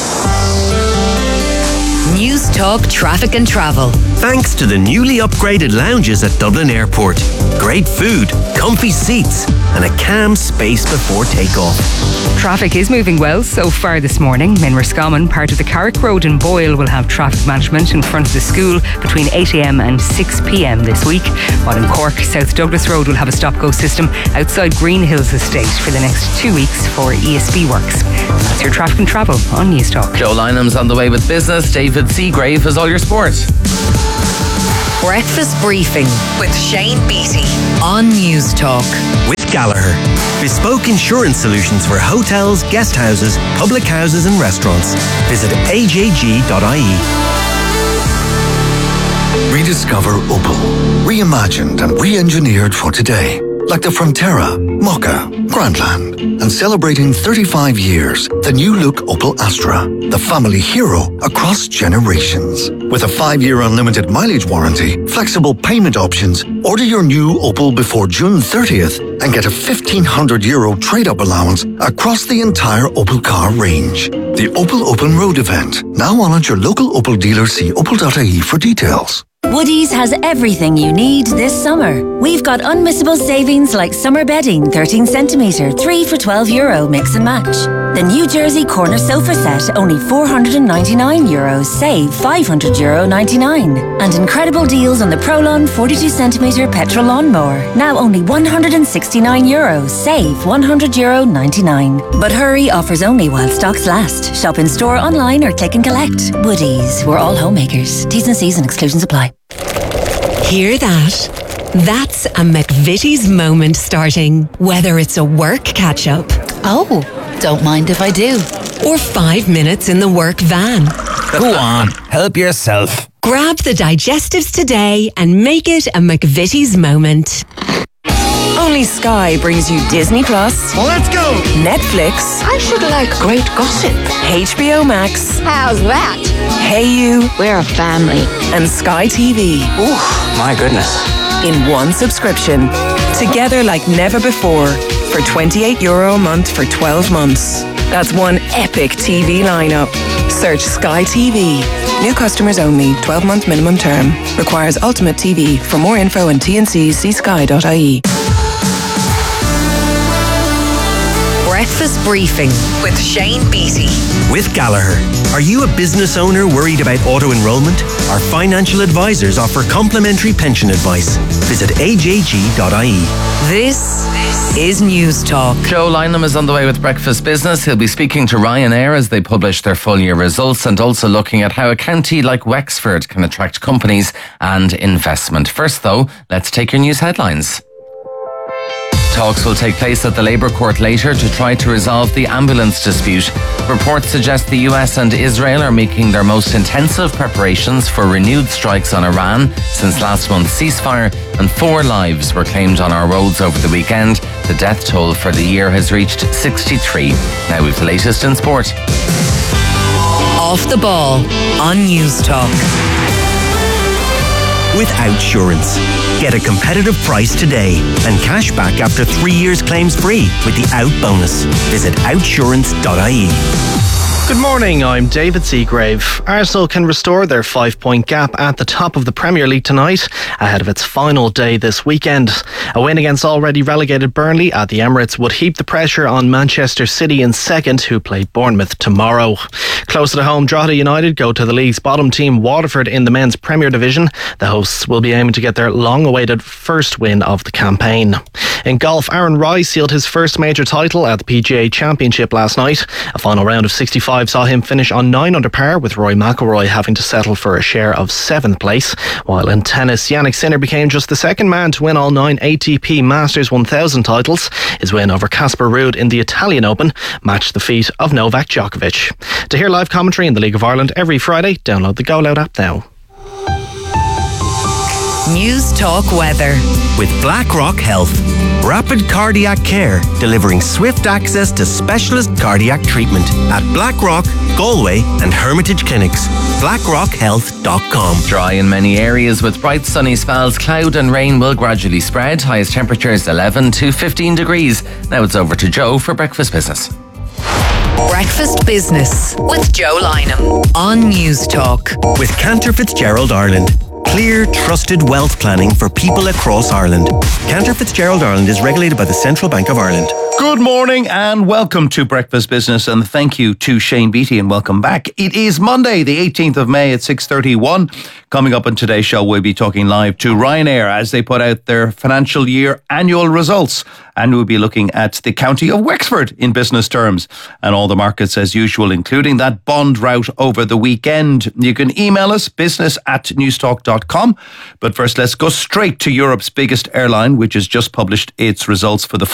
News Talk Traffic and Travel. Thanks to the newly upgraded lounges at Dublin Airport. Great food, comfy seats, and a calm space before takeoff. Traffic is moving well so far this morning. In Roscommon, part of the Carrick Road in Boyle will have traffic management in front of the school between eight a.m. and six p.m. this week. While in Cork, South Douglas Road will have a stop-go system outside Green Hills Estate for the next two weeks for E S B works. And that's your traffic and travel on News Talk. Joe Lynham's on the way with business. David Seagrave has all your sports. Breakfast Briefing with Shane Beattie on News Talk. With Gallagher. Bespoke insurance solutions for hotels, guest houses, public houses and restaurants. Visit a j g dot i e. Rediscover Opel. Reimagined and re-engineered for today. Like the Frontera, Mokka, Grandland. And celebrating thirty-five years, the new look Opel Astra. The family hero across generations. With a five-year unlimited mileage warranty, flexible payment options, order your new Opel before June thirtieth and get a fifteen hundred euro trade-up allowance across the entire Opel car range. The Opel Open Road event. Now on at your local Opel dealer. See opel dot i e for details. Woodies has everything you need this summer. We've got unmissable savings like summer bedding, thirteen centimetre, three for twelve euro, mix and match. The New Jersey corner sofa set, only four hundred ninety-nine euros, save five hundred euro ninety-nine. And incredible deals on the Prolon forty-two centimetre petrol lawnmower, now only one hundred sixty-nine euros, save one hundred euro ninety-nine. But hurry, offers only while stocks last. Shop in store, online or click and collect. Woodies, we're all homemakers. T's and C's and exclusions apply. Hear that? That's a McVitie's moment starting. Whether it's a work catch-up. Oh, don't mind if I do. Or five minutes in the work van. Go on, help yourself. Grab the digestives today and make it a McVitie's moment. Only Sky brings you Disney Plus. Let's go! Netflix. I should like great gossip. H B O Max. How's that? Hey You. We're a family. And Sky T V. Ooh, my goodness. In one subscription. Together like never before. For twenty-eight euro a month for twelve months. That's one epic T V lineup. Search Sky T V. New customers only. twelve month minimum term. Requires Ultimate T V. For more info and T and Cs, see sky dot i e. Breakfast Briefing with Shane Beattie. With Gallagher. Are you a business owner worried about auto-enrollment? Our financial advisors offer complimentary pension advice. Visit a j g dot i e. This is News Talk. Joe Lynham is on the way with Breakfast Business. He'll be speaking to Ryanair as they publish their full year results and also looking at how a county like Wexford can attract companies and investment. First though, let's take your news headlines. Talks will take place at the Labour Court later to try to resolve the ambulance dispute. Reports suggest the U S and Israel are making their most intensive preparations for renewed strikes on Iran since last month's ceasefire, and four lives were claimed on our roads over the weekend. The death toll for the year has reached sixty-three. Now we've the latest in sport. Off the Ball on News Talk. With Outsurance. Get a competitive price today and cash back after three years claims free with the Out bonus. Visit outsurance dot i e. Good morning, I'm David Seagrave. Arsenal can restore their five-point gap at the top of the Premier League tonight, ahead of its final day this weekend. A win against already relegated Burnley at the Emirates would heap the pressure on Manchester City in second, who play Bournemouth tomorrow. Closer to home, Drogheda United go to the league's bottom team Waterford in the men's Premier Division. The hosts will be aiming to get their long-awaited first win of the campaign. In golf, Aaron Rai sealed his first major title at the P G A Championship last night. A final round of sixty-five saw him finish on nine under par, with Rory McIlroy having to settle for a share of seventh place. While in tennis, Jannik Sinner became just the second man to win all nine A T P Masters one thousand titles. His win over Casper Ruud in the Italian Open matched the feat of Novak Djokovic. To hear live commentary in the League of Ireland every Friday, download the Go Loud app now. News Talk Weather. With BlackRock Health. Rapid cardiac care, delivering swift access to specialist cardiac treatment at BlackRock, Galway and Hermitage Clinics. blackrock health dot com. Dry in many areas with bright sunny spells. Cloud and rain will gradually spread. Highest temperatures eleven to fifteen degrees. Now it's over to Joe for Breakfast Business. Breakfast Business with Joe Lynham on News Talk. With Cantor Fitzgerald Ireland. Clear, trusted wealth planning for people across Ireland. Cantor Fitzgerald Ireland is regulated by the Central Bank of Ireland. Good morning and welcome to Breakfast Business, and thank you to Shane Beattie and welcome back. It is Monday, the eighteenth of May at six thirty-one. Coming up on today's show, we'll be talking live to Ryanair as they put out their financial year annual results, and we'll be looking at the county of Wexford in business terms and all the markets as usual, including that bond rout over the weekend. You can email us, business at newstalk dot com. But first, let's go straight to Europe's biggest airline, which has just published its results for the